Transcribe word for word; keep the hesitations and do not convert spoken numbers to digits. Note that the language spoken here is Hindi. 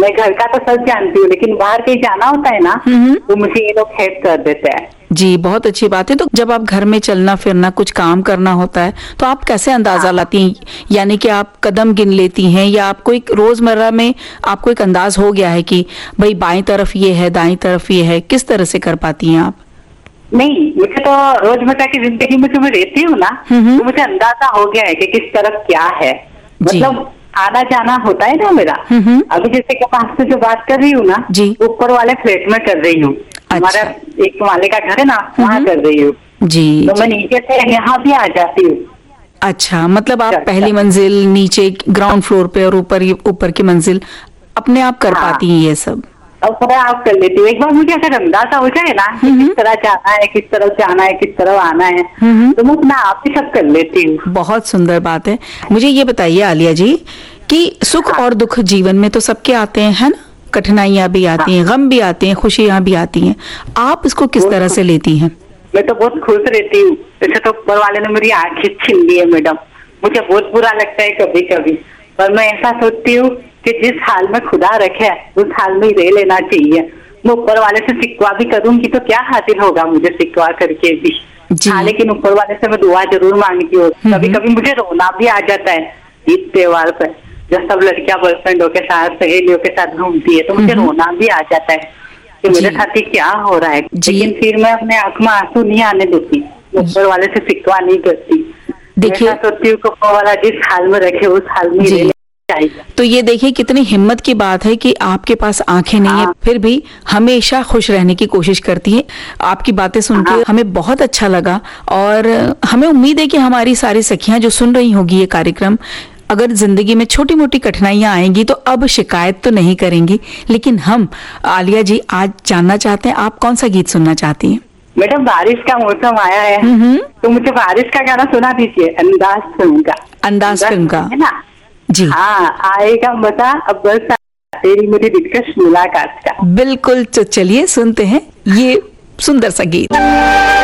मैं घर का तो सब जानती हूँ, लेकिन बाहर कहीं जाना होता है ना तो मुझे ये लोग हेल्प कर देते हैं। जी, बहुत अच्छी बात है। तो जब आप घर में चलना फिरना कुछ काम करना होता है तो आप कैसे अंदाजा लाती हैं? यानी कि आप कदम गिन लेती हैं या आपको एक रोजमर्रा में आपको एक अंदाज हो गया है कि भाई बाईं तरफ ये है, दाईं तरफ ये है, किस तरह से कर पाती हैं आप? नहीं, मुझे तो रोजमर्रा की जिंदगी में जो मैं रहती हूँ ना, तो मुझे अंदाजा हो गया है कि किस तरफ क्या है। मतलब आना जाना होता है ना मेरा। अभी जैसे कि मैं आपसे जो बात कर रही हूँ ना, ऊपर वाले फ्लैट में कर रही हूँ। हमारा एक माले का घर है ना, वहाँ कर रही हूँ जी। तो मैं नीचे से यहाँ भी आ जाती हूँ। अच्छा, मतलब आप पहली मंजिल, नीचे ग्राउंड फ्लोर पे और ऊपर ऊपर की मंजिल अपने आप कर पाती हैं ये सब? अब थोड़ा आप कर लेती हूँ। एक बार मुझे अगर अंदाजा हो जाए ना कि किस तरह जाना है, किस तरफ जाना है, किस तरफ आना है, तो मैं अपना आप ही सब कर लेती हूँ। बहुत सुंदर बात है। मुझे ये बताइए आलिया जी कि सुख और दुख जीवन में तो सबके आते हैं, है ना? कठिनाइयां भी आती हैं, गम भी आते हैं, खुशियां भी आती हैं। आप इसको किस तरह से लेती हैं? मैं तो बहुत खुश रहती हूँ। वैसे तो ऊपर वाले ने मेरी आंखें छीन ली है मैडम, मुझे बहुत बुरा लगता है कभी कभी, पर मैं ऐसा सोचती हूँ कि जिस हाल में खुदा रखे उस हाल में ही रह लेना चाहिए। मैं ऊपर वाले से शिकवा भी करूंगी तो क्या हासिल होगा मुझे शिकवा करके भी। हाँ, लेकिन ऊपर वाले से मैं दुआ जरूर मांगती हूँ। कभी कभी मुझे रोना भी आ जाता है ईद त्योहार पर, जब सब लड़कियां बॉयफ्रेंडों के साथ, सहेलियों के साथ घूमती है तो मुझे रोना भी आ जाता है कि मेरे साथ क्या हो रहा है। लेकिन फिर मैं अपने आंख में आंसू नहीं आने देती, ऊपर वाले से शिकवा नहीं करती। देखिए, सोचती हूँ ऊपर वाला जिस हाल में रखे उस हाल में रहना चाहिए। तो ये देखिए कितनी हिम्मत की बात है कि आपके पास आंखें नहीं है फिर भी हमेशा खुश रहने की कोशिश करती है। आपकी बातें सुन के हमें बहुत अच्छा लगा और हमें उम्मीद है कि हमारी सारी सखियां जो सुन रही होगी ये कार्यक्रम, अगर जिंदगी में छोटी मोटी कठिनाइयां आएंगी तो अब शिकायत तो नहीं करेंगी। लेकिन हम आलिया जी आज जानना चाहते हैं आप कौन सा गीत सुनना चाहती हैं? मैडम, बारिश का मौसम आया है तो मुझे बारिश का गाना सुना दीजिए, अंदाज फिल्म का। अंदाज फिल्म का है ना जी? हाँ, आएगा मजा अब बस तेरी मेरी दिलकश मुलाकात का। बिल्कुल, तो चलिए सुनते हैं ये सुंदर सा गीत।